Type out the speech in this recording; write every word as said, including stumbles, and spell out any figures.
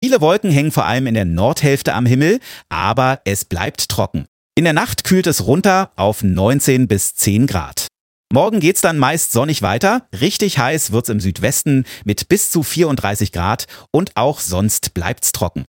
Viele Wolken hängen vor allem in der Nordhälfte am Himmel, aber es bleibt trocken. In der Nacht kühlt es runter auf neunzehn bis zehn Grad. Morgen geht's dann meist sonnig weiter. Richtig heiß wird's im Südwesten mit bis zu vierunddreißig Grad und auch sonst bleibt's trocken.